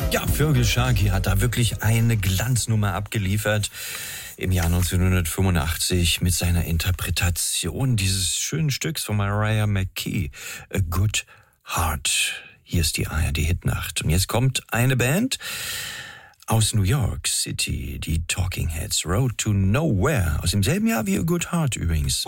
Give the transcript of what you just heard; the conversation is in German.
Ja, Feargal Sharkey hat da wirklich eine Glanznummer abgeliefert im Jahr 1985 mit seiner Interpretation dieses schönen Stücks von Mariah McKee, A Good Heart. Hier ist die ARD-Hitnacht. Und jetzt kommt eine Band aus New York City, die Talking Heads, Road to Nowhere, aus demselben Jahr wie A Good Heart übrigens.